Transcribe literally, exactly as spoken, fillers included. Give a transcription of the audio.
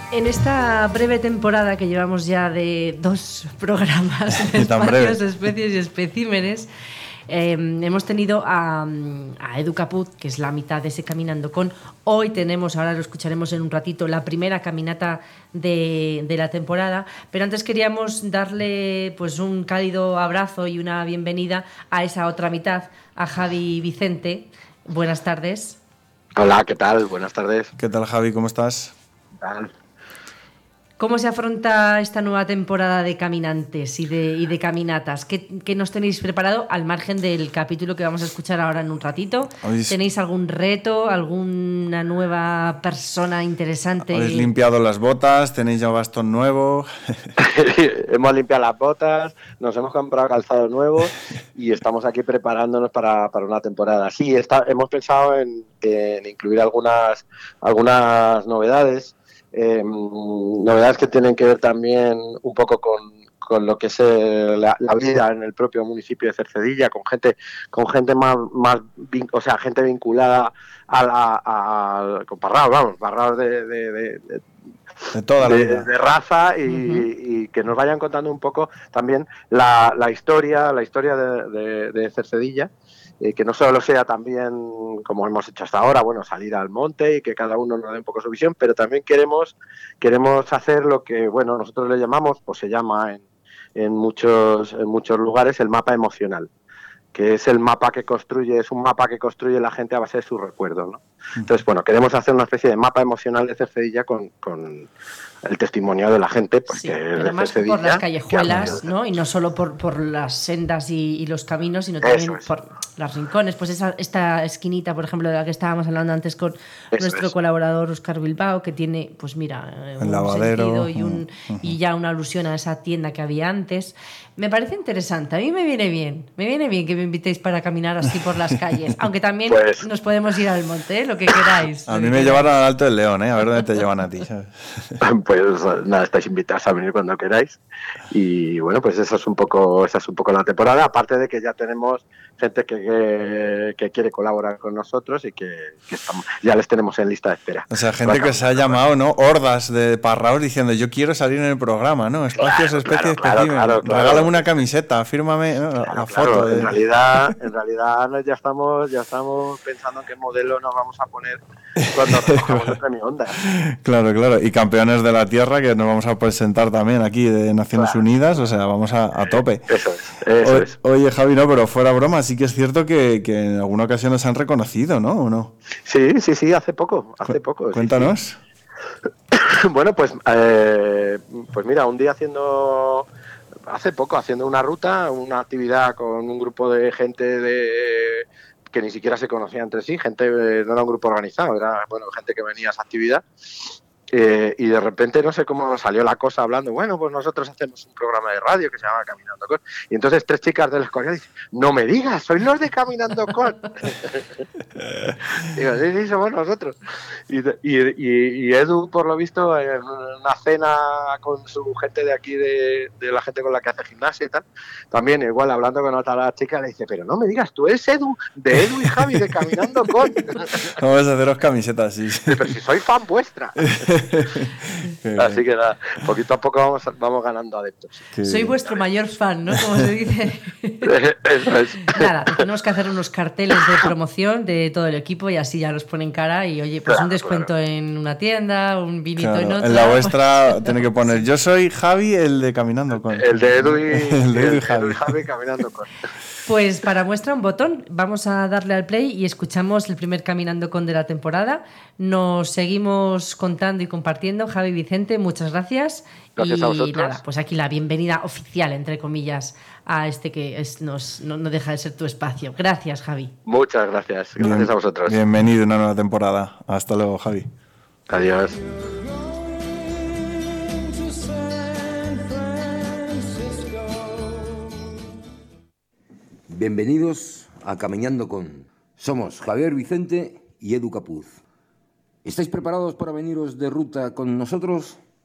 En esta breve temporada que llevamos ya de dos programas de espacios, especies y especímenes, eh, hemos tenido a, a Edu Capuz, que es la mitad de ese Caminando Con. Hoy tenemos, ahora lo escucharemos en un ratito, la primera caminata de, de la temporada, pero antes queríamos darle pues un cálido abrazo y una bienvenida a esa otra mitad, a Javi Vicente. Buenas tardes. Hola, ¿qué tal? Buenas tardes. ¿Qué tal, Javi? ¿Cómo estás? ¿Qué tal? ¿Cómo se afronta esta nueva temporada de caminantes y de, y de caminatas? ¿Qué, ¿Qué nos tenéis preparado al margen del capítulo que vamos a escuchar ahora en un ratito? ¿Habéis... ¿Tenéis algún reto, alguna nueva persona interesante? ¿Habéis limpiado las botas? ¿Tenéis ya bastón nuevo? Hemos limpiado las botas, nos hemos comprado calzado nuevo y estamos aquí preparándonos para, para una temporada. Sí, está, hemos pensado en, en incluir algunas, algunas novedades. Eh, novedades que tienen que ver también un poco con, con lo que es eh, la, la vida en el propio municipio de Cercedilla, con gente con gente más, más o sea, gente vinculada a la a, con Parraos, vamos, Parraos de, de, de, de de toda la de, vida. de raza y, uh-huh. y que nos vayan contando un poco también la, la historia, la historia de, de, de Cercedilla. Eh, que no solo sea también, como hemos hecho hasta ahora, bueno, salir al monte y que cada uno nos dé un poco su visión, pero también queremos queremos hacer lo que, bueno, nosotros le llamamos, pues se llama en, en muchos en muchos lugares el mapa emocional, que es el mapa que construye, es un mapa que construye la gente a base de sus recuerdos, ¿no? Entonces, bueno, queremos hacer una especie de mapa emocional de Cercedilla con, con el testimonio de la gente, pues sí, que pero de más Cercedilla, por las callejuelas, ¿no? Y no solo por, por las sendas y, y los caminos, sino también es. por las rincones. Pues esa, esta esquinita, por ejemplo, de la que estábamos hablando antes con Eso nuestro es. colaborador Óscar Bilbao, que tiene, pues mira, el un lavadero, sentido y, un, uh-huh. y ya una alusión a esa tienda que había antes. Me parece interesante. A mí me viene bien. Me viene bien que me invitéis para caminar así por las calles. Aunque también pues, nos podemos ir al monte, ¿eh? Lo que queráis. A mí me llevaron al Alto del León, ¿eh? A ver dónde te llevan a ti, ¿sabes? Pues nada, estáis invitados a venir cuando queráis. Y bueno, pues eso es un poco, esa es un poco la temporada. Aparte de que ya tenemos gente que, que, que quiere colaborar con nosotros y que, que estamos, ya les tenemos en lista de espera. O sea, gente que se ha llamado, ¿no? Hordas de Parraos diciendo, yo quiero salir en el programa, ¿no? Espacios, claro, especies, claro, especímenes. Claro, claro, Regálame claro. una camiseta, fírmame, ¿no? Claro, la claro. foto. De... En realidad, en realidad ya estamos, ya estamos pensando en qué modelo nos vamos a poner cuando recojamos el premio Onda. Claro, claro. Y campeones de la tierra que nos vamos a presentar también aquí de Naciones claro. Unidas, o sea, vamos a, a tope. Eso es, eso o, es. Oye, Javi, no, pero fuera broma, sí que es cierto que, que en alguna ocasión nos han reconocido, ¿no? ¿O no? Sí, sí, sí, hace poco, hace Cu- poco. Cuéntanos. Sí, sí. Bueno, pues, eh, pues mira, un día haciendo, hace poco, haciendo una ruta, una actividad con un grupo de gente de que ni siquiera se conocía entre sí, gente, no era un grupo organizado, era bueno gente que venía a esa actividad. Eh, y de repente no sé cómo salió la cosa hablando, bueno, pues nosotros hacemos un programa de radio que se llama Caminando Con, y entonces tres chicas de la escuela dicen, no me digas, sois los de Caminando Con. Digo, sí, sí, somos nosotros. Y, y, y, y Edu, por lo visto, en una cena con su gente de aquí, de, de la gente con la que hace gimnasia y tal, también igual hablando con otra chica, le dice, pero no me digas, tú eres Edu, de Edu y Javi, de Caminando Con. Vamos a haceros camisetas, sí. Pero si soy fan vuestra. Así que nada, poquito a poco vamos, vamos ganando adeptos. Qué Soy bien. Vuestro mayor fan, ¿no? Como se dice. Eso es. Nada, tenemos que hacer unos carteles de promoción de todo el equipo y así ya los ponen cara y oye, pues claro, un descuento claro. en una tienda, un vinito claro, en otra. En la vuestra pues... tiene que poner, yo soy Javi, el de Caminando Con. El de Edu y, el de Edu y Javi. Edu y Javi Caminando Con. Pues para muestra un botón, vamos a darle al play y escuchamos el primer Caminando Con de la temporada. Nos seguimos contando y compartiendo. Javi Vicente, muchas gracias. Gracias y a vosotros. Nada, pues aquí la bienvenida oficial, entre comillas, a este que es, nos, no, no deja de ser tu espacio. Gracias, Javi. Muchas gracias. Gracias Bien, a vosotros. Bienvenido a una nueva temporada. Hasta luego, Javi. Adiós. Bienvenidos a Caminando Con. Somos Javier Vicente y Edu Capuz. ¿Estáis preparados para veniros de ruta con nosotros?